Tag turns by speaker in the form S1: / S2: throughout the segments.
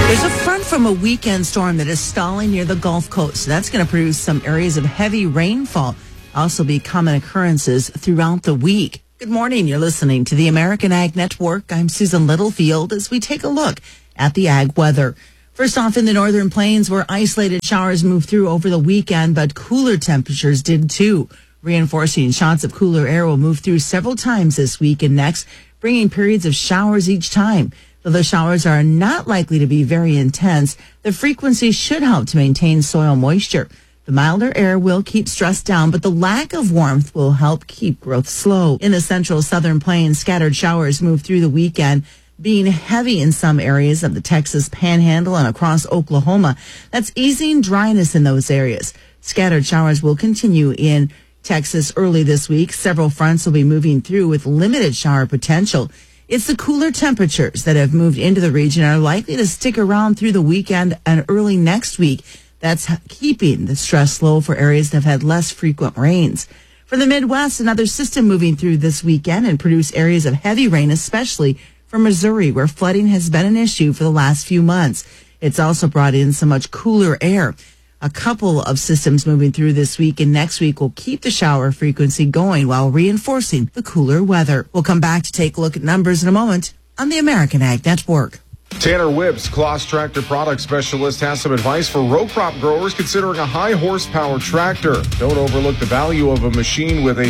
S1: There's a front from a weekend storm that is stalling near the Gulf Coast. That's going to produce some areas of heavy rainfall. Also be common occurrences throughout the week. Good morning. You're listening to the American Ag Network. I'm Susan Littlefield as we take a look at the ag weather. First off, in the northern plains where isolated showers moved through over the weekend, but cooler temperatures did too. Reinforcing shots of cooler air will move through several times this week and next, bringing periods of showers each time. Though the showers are not likely to be very intense, the frequency should help to maintain soil moisture. The milder air will keep stress down, but the lack of warmth will help keep growth slow. In the central southern plains, scattered showers move through the weekend, being heavy in some areas of the Texas Panhandle and across Oklahoma. That's easing dryness in those areas. Scattered showers will continue in Texas early this week. Several fronts will be moving through with limited shower potential. It's the cooler temperatures that have moved into the region are likely to stick around through the weekend and early next week. That's keeping the stress low for areas that have had less frequent rains. For the Midwest, another system moving through this weekend and produce areas of heavy rain, especially for Missouri, where flooding has been an issue for the last few months. It's also brought in so much cooler air. A couple of systems moving through this week and next week will keep the shower frequency going while reinforcing the cooler weather. We'll come back to take a look at numbers in a moment on the American Ag Network.
S2: Tanner Whips, Kloss Tractor Product Specialist, has some advice for row crop growers considering a high horsepower tractor. Don't overlook the value of a machine with a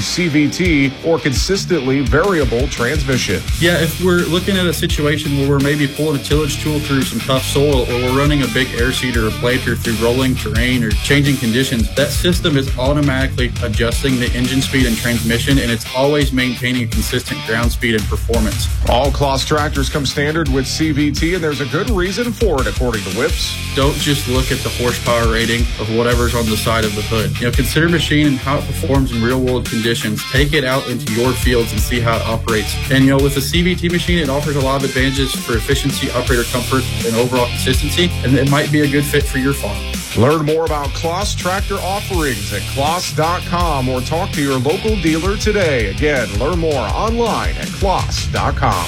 S2: CVT or consistently variable transmission.
S3: Yeah, if we're looking at a situation where we're maybe pulling a tillage tool through some tough soil, or we're running a big air seeder or planter through rolling terrain or changing conditions, that system is automatically adjusting the engine speed and transmission, and it's always maintaining a consistent ground speed and performance.
S2: All Kloss tractors come standard with CVT, and there's a good reason for it, according to Whips.
S3: Don't just look at the horsepower rating of whatever's on the side of the hood. Consider machine and how it performs in real-world conditions. Take it out into your fields and see how it operates. And, with a CVT machine, it offers a lot of advantages for efficiency, operator comfort, and overall consistency, and it might be a good fit for your farm.
S2: Learn more about Kloss tractor offerings at Kloss.com or talk to your local dealer today. Again, learn more online at Kloss.com.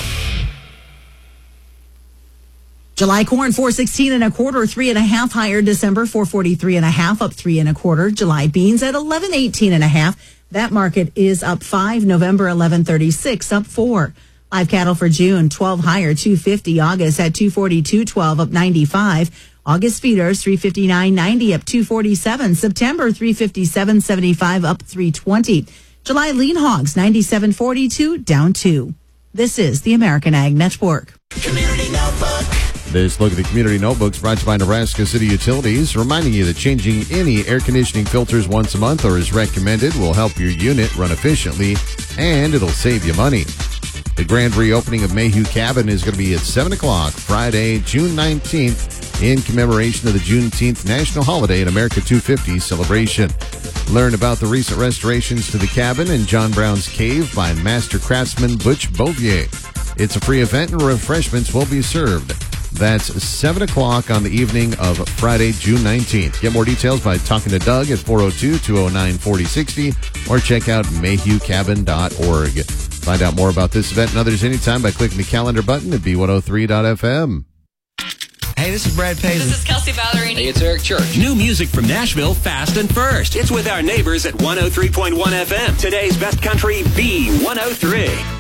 S1: July corn, 416 and a quarter, 3.5 higher. December, 443 and a half, up 3 1/4. July beans at 1118 and a half. That market is up 5. November, 1136, up 4. Live cattle for June, 12 higher, 250. August at 242.12, up 95. August feeders, 359.90, up 247. September, 357.75, up 320. July lean hogs, 97.42, down 2. This is the American Ag Network.
S4: Community Notebook.
S5: This look at the Community Notebooks brought to you by Nebraska City Utilities, reminding you that changing any air conditioning filters once a month or as recommended will help your unit run efficiently, and it'll save you money. The grand reopening of Mayhew Cabin is going to be at 7 o'clock Friday, June 19th, in commemoration of the Juneteenth national holiday and America 250 celebration. Learn about the recent restorations to the cabin and John Brown's Cave by master craftsman Butch Bouvier. It's a free event and refreshments will be served. That's 7 o'clock on the evening of Friday, June 19th. Get more details by talking to Doug at 402-209-4060 or check out mayhewcabin.org. Find out more about this event and others anytime by clicking the calendar button at B103.FM.
S6: Hey, this is Brad Paisley.
S7: This is Kelsey Ballerini.
S8: Hey, it's Eric Church.
S9: New music from Nashville, fast and first. It's with our neighbors at 103.1 FM. Today's best country, B103.